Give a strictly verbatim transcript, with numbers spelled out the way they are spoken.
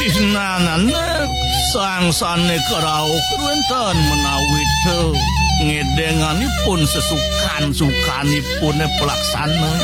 Sisnanan sangsane karaoke wonten menawi ngedenganipun sesukan-sukanipun pelaksana